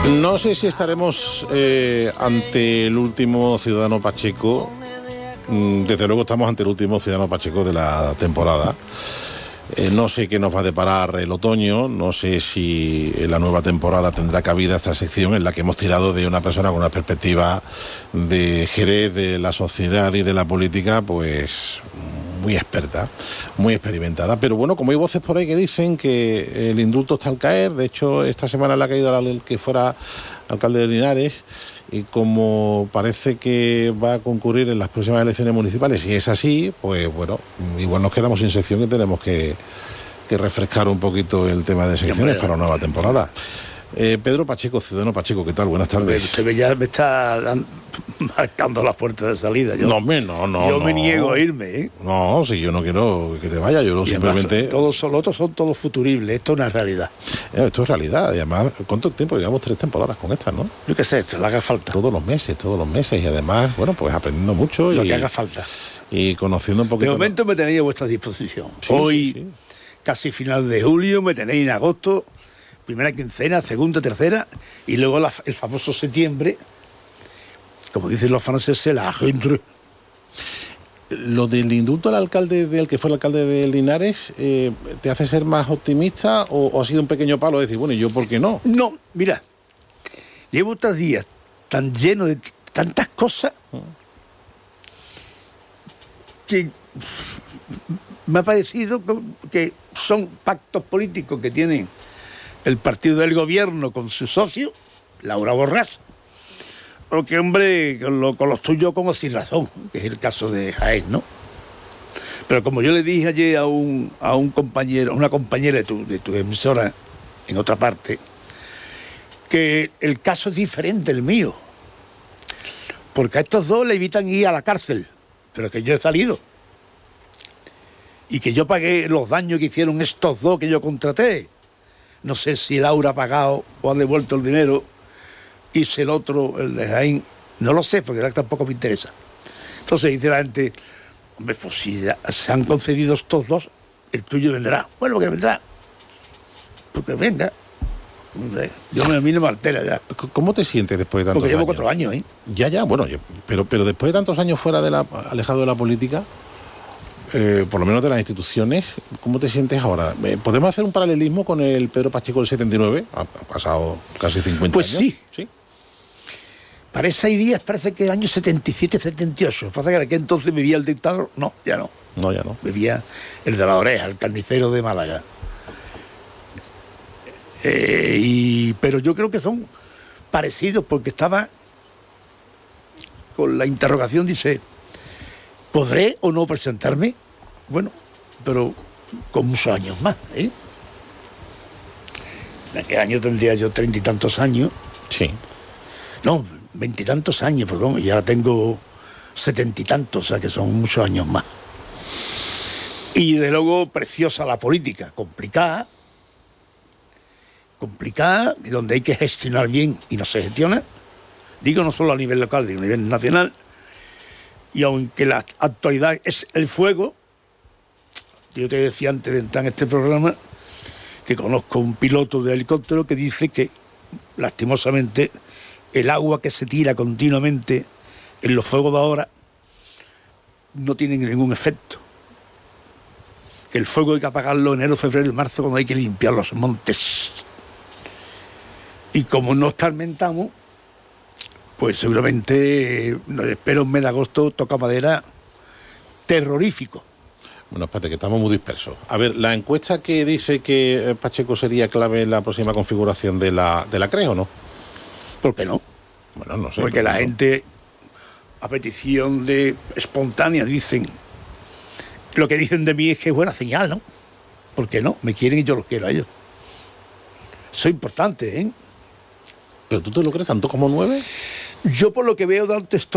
No sé si estaremos ante el último Ciudadano Pacheco. Desde luego estamos ante el último Ciudadano Pacheco de la temporada. No sé qué nos va a deparar el otoño, no sé si la nueva temporada tendrá cabida esta sección en la que hemos tirado de una persona con una perspectiva de Jerez, de la sociedad y de la política, pues muy experta, muy experimentada. Pero bueno, como hay voces por ahí que dicen que el indulto está al caer, de hecho esta semana le ha caído al que fuera alcalde de Linares, y como parece que va a concurrir en las próximas elecciones municipales, si es así, pues bueno, igual nos quedamos sin sección y tenemos que refrescar un poquito el tema de secciones para una nueva temporada. Pedro Pacheco, Ciudadano Pacheco, ¿qué tal? Buenas tardes. Usted ya me está marcando las puertas de salida. Yo me niego a irme, ¿eh? No, si yo no quiero que te vayas, yo simplemente... Los otros son todos futuribles, esto es una realidad. Esto es realidad, y además, ¿cuánto tiempo? Llevamos 3 temporadas con estas, ¿no? Yo qué sé, esto le haga falta. Todos los meses, y además, bueno, pues aprendiendo mucho. Lo que haga falta. Y conociendo un poquito... De momento me tenéis a vuestra disposición. Hoy, casi final de julio, me tenéis en agosto... Primera quincena, segunda, tercera, y luego el famoso septiembre, como dicen los franceses, la gente. Lo del indulto al alcalde, del que fue el alcalde de Linares, ¿te hace ser más optimista o ha sido un pequeño palo de decir, bueno, ¿y yo por qué no? No, mira, llevo 3 días tan lleno de tantas cosas que me ha parecido que son pactos políticos que tienen el partido del gobierno con su socio, Laura Borràs, porque, hombre, con los tuyos como sin razón, que es el caso de Jaén, ¿no? Pero como yo le dije ayer a un compañero, a una compañera de tu emisora, en otra parte, que el caso es diferente, el mío, porque a estos dos le evitan ir a la cárcel, pero que yo he salido, y que yo pagué los daños que hicieron estos dos que yo contraté. No sé si Laura ha pagado o ha devuelto el dinero y si el otro, el de Jaén, no lo sé, porque tampoco me interesa. Entonces dice la gente, hombre, pues si se han concedido estos dos, el tuyo vendrá. Bueno, que vendrá. Porque venga. A mí no me altera ya. ¿Cómo te sientes después de tantos años? Porque llevo 4 años, ¿eh? Ya, bueno, pero después de tantos años fuera alejado de la política, por lo menos de las instituciones, ¿cómo te sientes ahora? ¿Podemos hacer un paralelismo con el Pedro Pacheco del 79? Ha pasado casi 50 pues años. Sí. Para esas ideas parece que el año 77, 78. Pasa que en aquel entonces vivía el dictador. No, ya no. No, ya no. Vivía el de la oreja, el carnicero de Málaga. Pero yo creo que son parecidos porque estaba con la interrogación, dice... ¿Podré o no presentarme? Bueno, pero con muchos años más, ¿eh? En aquel año tendría yo 30 y tantos años. Sí. No, 20 y tantos años, perdón, y ahora tengo 70 y tantos, o sea que son muchos años más. Y de luego preciosa la política, complicada, donde hay que gestionar bien y no se gestiona. Digo no solo a nivel local, digo a nivel nacional. Y aunque la actualidad es el fuego, yo te decía antes de entrar en este programa que conozco un piloto de helicóptero que dice que, lastimosamente, el agua que se tira continuamente en los fuegos de ahora no tiene ningún efecto. Que el fuego hay que apagarlo en enero, febrero y marzo cuando hay que limpiar los montes. Y como no escarmentamos, pues seguramente, espero en mes de agosto, toca madera, terrorífico. Bueno, espérate, que estamos muy dispersos. A ver, la encuesta que dice que Pacheco sería clave en la próxima configuración de la CRE, ¿o no? ¿Por qué no? Bueno, no sé. Porque la gente, a petición de espontánea, dicen... Lo que dicen de mí es que es buena señal, ¿no? ¿Por qué no? Me quieren y yo los quiero a ellos. Eso es importante, ¿eh? ¿Pero tú te lo crees tanto como 9? Yo por lo que veo de antes